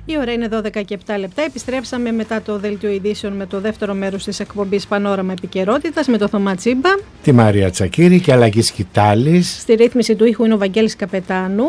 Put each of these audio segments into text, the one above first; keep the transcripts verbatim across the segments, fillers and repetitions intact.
Η ώρα είναι δώδεκα και επτά λεπτά. Επιστρέψαμε μετά το δελτίο ειδήσεων με το δεύτερο μέρος της εκπομπής Πανόραμα Επικαιρότητας με το Θωμά Τσίμπα, τη Μαρία Τσακύρη και Αλλαγή Σκητάλης. Στη ρύθμιση του ήχου είναι ο Βαγγέλης Καπετάνου.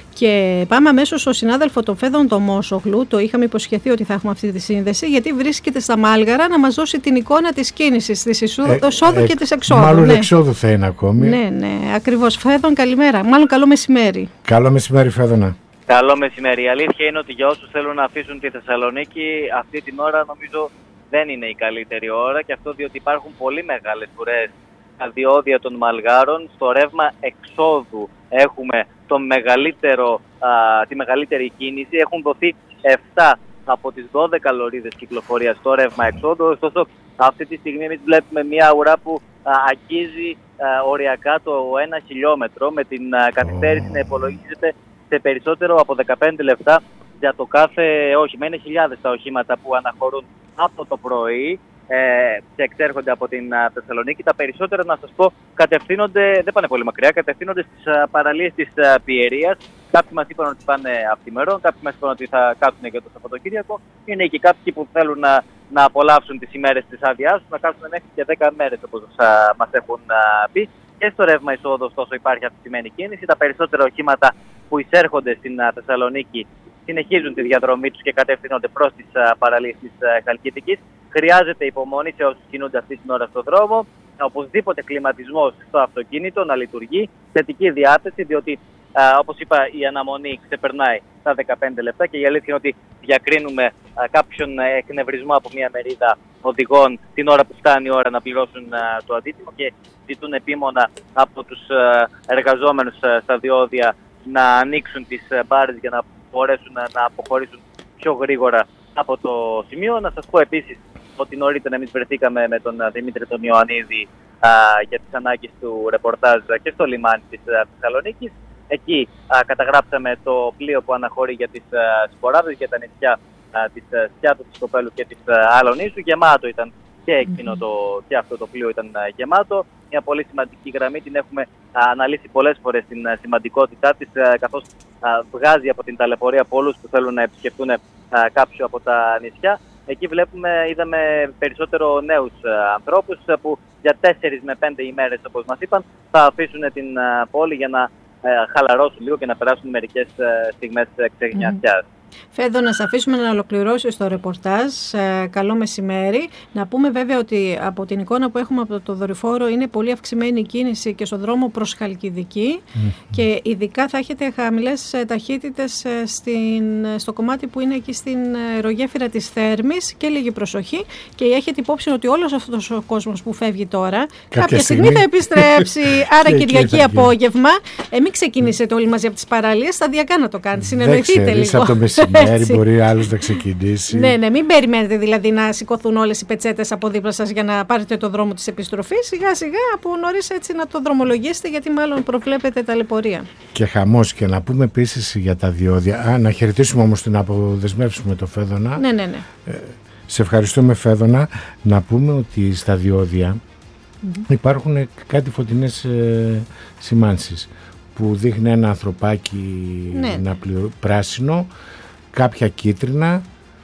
Και πάμε αμέσως στο συνάδελφο τον Φέδων Τομόσογλου. Το είχαμε υποσχεθεί ότι θα έχουμε αυτή τη σύνδεση, γιατί βρίσκεται στα Μάλγαρα να μας δώσει την εικόνα της κίνησης, της εισόδου ε, και της εξόδου. Μάλλον ναι. εξόδου θα είναι ακόμη. Ναι, ναι, ακριβώς. Φέδων, καλημέρα. Μάλλον καλό μεσημέρι. Καλό μεσημέρι, Φέδωνα. Καλό μεσημέρι. Η αλήθεια είναι ότι για όσους θέλουν να αφήσουν τη Θεσσαλονίκη, αυτή την ώρα νομίζω δεν είναι η καλύτερη ώρα, και αυτό διότι υπάρχουν πολύ μεγάλες ουρές στα διόδια των Μαλγάρων. Στο ρεύμα εξόδου έχουμε το μεγαλύτερο, α, τη μεγαλύτερη κίνηση. Έχουν δοθεί επτά από τις δώδεκα λωρίδες κυκλοφορίας στο ρεύμα εξόδου. Ωστόσο, αυτή τη στιγμή εμείς βλέπουμε μια ουρά που α, αγγίζει α, οριακά το ένα χιλιόμετρο, με την α, καθυστέρηση να υπολογίζεται σε περισσότερο από δεκαπέντε λεπτά για το κάθε όχημα. Είναι χιλιάδες τα οχήματα που αναχωρούν από το πρωί ε, και εξέρχονται από την α, Θεσσαλονίκη. Τα περισσότερα, να σας πω, κατευθύνονται, δεν πάνε πολύ μακριά, κατευθύνονται στις α, παραλίες της α, Πιερίας. Κάποιοι μας είπαν ότι πάνε αυθημερών, κάποιοι μας είπαν ότι θα κάτσουν και το Σαββατοκύριακο. Είναι και κάποιοι που θέλουν να, να απολαύσουν τις ημέρες της άδειάς τους, να κάτσουν μέχρι και δέκα μέρες, όπως α, μας έχουν α, πει. Και στο ρεύμα εισόδου, ωστόσο, υπάρχει αυξημένη κίνηση. Τα περισσότερα οχήματα που εισέρχονται στην α, Θεσσαλονίκη συνεχίζουν τη διαδρομή τους και κατευθύνονται προς τις α, παραλίες της α, Χαλκιδικής. Χρειάζεται υπομονή σε όσους κινούνται αυτή την ώρα στον δρόμο. Οπωσδήποτε κλιματισμός στο αυτοκίνητο να λειτουργεί. Θετική διάθεση, διότι α, όπως είπα, η αναμονή ξεπερνάει τα δεκαπέντε λεπτά, και η αλήθεια είναι ότι διακρίνουμε α, κάποιον εκνευρισμό από μια μερίδα οδηγών την ώρα που φτάνει η ώρα να πληρώσουν α, το αντίτιμο, και ζητούν επίμονα από τους α, εργαζόμενους α, στα διόδια να ανοίξουν τις μπάρες για να μπορέσουν να, να αποχωρήσουν πιο γρήγορα από το σημείο. Να σας πω επίσης ότι νωρίτερα εμείς βρεθήκαμε με τον Δημήτρη τον Ιωαννίδη α, για τις ανάγκες του ρεπορτάζ και στο λιμάνι της Θεσσαλονίκης. Εκεί α, καταγράψαμε το πλοίο που αναχωρεί για τις Σποράδες, για τα νησιά α, της Σκιάτου, της Κοπέλου και της Αλονίσου. Γεμάτο ήταν και εκείνο το, και αυτό το πλοίο ήταν α, γεμάτο. Μια πολύ σημαντική γραμμή, την έχουμε α, αναλύσει πολλές φορές την α, σημαντικότητά της, α, καθώς α, βγάζει από την ταλαιπωρία πολλούς που θέλουν να επισκεφτούν α, κάποιο από τα νησιά. Εκεί βλέπουμε, είδαμε περισσότερο νέους α, ανθρώπους α, που για τέσσερις με πέντε ημέρες, όπως μας είπαν, θα αφήσουν την α, πόλη για να α, χαλαρώσουν λίγο και να περάσουν μερικές α, στιγμές ξενιασιάς. Mm. Φέδο, να σε αφήσουμε να ολοκληρώσεις το ρεπορτάζ. Ε, καλό μεσημέρι. Να πούμε βέβαια ότι από την εικόνα που έχουμε από το δορυφόρο είναι πολύ αυξημένη η κίνηση και στον δρόμο προς Χαλκιδική, mm. και ειδικά θα έχετε χαμηλές ταχύτητες στην, στο κομμάτι που είναι εκεί στην αερογέφυρα της Θέρμης, και λίγη προσοχή, και έχετε υπόψη ότι όλος αυτός ο κόσμος που φεύγει τώρα κάποια, κάποια στιγμή, στιγμή θα επιστρέψει. Άρα Κυριακή απόγευμα, ε, μην ξεκινήσετε όλοι μαζί από τις παραλίες, σταδιακά να το κάνετε, συνεννοηθείτε λίγο. Μεσημέρι μπορεί άλλος να ξεκινήσει. Ναι, ναι, μην περιμένετε δηλαδή να σηκωθούν όλες οι πετσέτες από δίπλα σας για να πάρετε το δρόμο της επιστροφής. Σιγά σιγά από νωρίς έτσι να το δρομολογήσετε, γιατί μάλλον προβλέπετε ταλαιπωρία. Και χαμός. Και να πούμε επίσης για τα διόδια. Α, να χαιρετήσουμε όμως, την αποδεσμεύσουμε το Φέδωνα. Ναι, ναι, ναι. Ε, σε ευχαριστούμε, Φέδωνα. Να πούμε ότι στα διόδια mm-hmm. υπάρχουν κάτι φωτεινές ε, σημάνσεις που δείχνει ένα ανθρωπάκι ναι. να πληρω... πράσινο, κάποια κίτρινα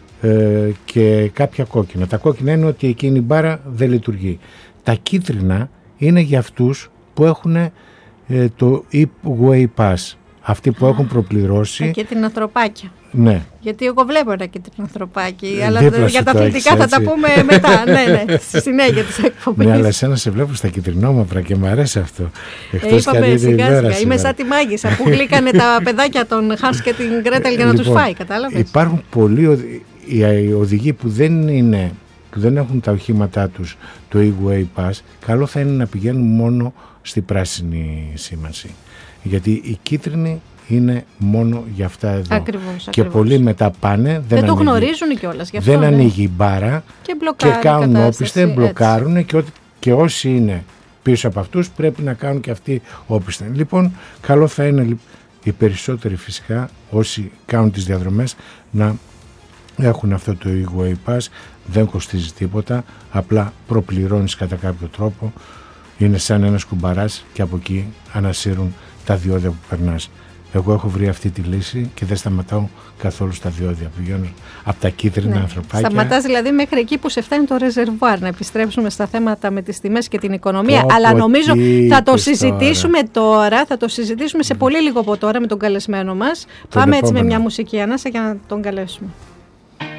ε, και κάποια κόκκινα. Τα κόκκινα είναι ότι εκείνη η μπάρα δεν λειτουργεί. Τα κίτρινα είναι για αυτούς που έχουν ε, το e-way pass. Αυτοί που έχουν προπληρώσει. Τα κίτρινα ανθρωπάκια. Ναι. Γιατί εγώ βλέπω ένα κίτρινο ανθρωπάκι, αλλά δίπλα για τα αθλητικά θα τα πούμε μετά. ναι, ναι, στη συνέχεια της εκπομπής. Ναι, αλλά εσένα σε βλέπω στα κυτρινόμαυρα και μου αρέσει αυτό. Εκτός ε, είπαμε σιγά σιγά, είμαι σαν τη μάγισσα που γλύκανε τα παιδάκια των Hans και την Γκρέτελ για να λοιπόν, τους φάει, κατάλαβες. Υπάρχουν πολλοί οδη... οι οδηγοί που δεν, είναι, που δεν έχουν τα οχήματά τους το e-way pass, καλό θα είναι να πηγαίνουν μόνο στη πράσινη σήμανση. Γιατί η κίτρινη είναι μόνο για αυτά εδώ. Ακριβώς, και ακριβώς. πολλοί μετά πάνε. Δεν, δεν ανοίγει, το γνωρίζουν κιόλας. Γι' αυτό, δεν ναι. ανοίγει η μπάρα και, και κάνουν όπισθεν, μπλοκάρουν και, και όσοι είναι πίσω από αυτούς πρέπει να κάνουν και αυτοί όπισθεν. Λοιπόν, καλό θα είναι οι περισσότεροι φυσικά όσοι κάνουν τις διαδρομές να έχουν αυτό το e-way pass. Δεν κοστίζει τίποτα, απλά προπληρώνεις κατά κάποιο τρόπο. Είναι σαν ένας κουμπαράς και από εκεί ανασύρουν τα διόδια που περνάς. Εγώ έχω βρει αυτή τη λύση και δεν σταματάω καθόλου στα διόδια. Πηγαίνω από τα κίτρινα, ναι, ανθρωπάκια. Σταματάς δηλαδή μέχρι εκεί που σε φτάνει το ρεζερβουάρ. Να επιστρέψουμε στα θέματα με τις τιμές και την οικονομία. Πω, αλλά νομίζω θα το συζητήσουμε τώρα. τώρα. Θα το συζητήσουμε σε πολύ λίγο από τώρα με τον καλεσμένο μας. Πάμε έτσι με μια μουσική ανάσα για να τον καλέσουμε.